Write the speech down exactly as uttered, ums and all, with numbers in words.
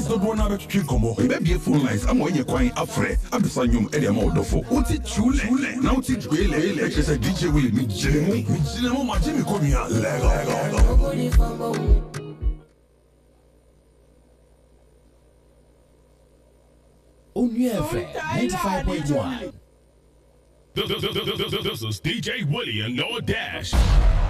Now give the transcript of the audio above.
lines don't wanna be kick como. Maybe phone lines. I'm on your coin afre. I'm the son you any amount of four. What's it true? Now it's really like a D J will me Jimmy. Jimmy, my Jimmy come here. Lego. On U F M ninety-five point one. This is D J Willie and Noah Dash.